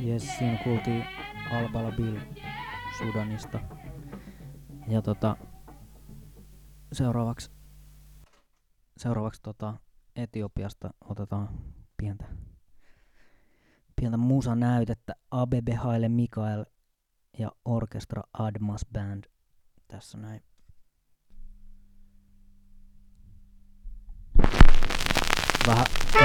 Jes, siinä kuultiin Albala Bill Sudanista. Ja seuraavaksi Etiopiasta otetaan pientä musanäytettä. Abebe Haile Mikael ja Orkestra Admas Band tässä näin. Vähän